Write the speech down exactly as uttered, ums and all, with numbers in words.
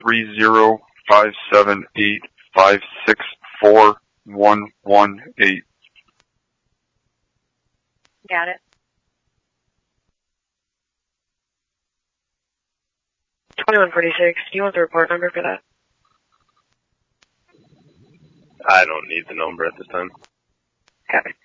three zero five seven eight five six four one one eight. Got it. twenty-one forty-six. Do you want the report number for that? I don't need the number at this time. Got it.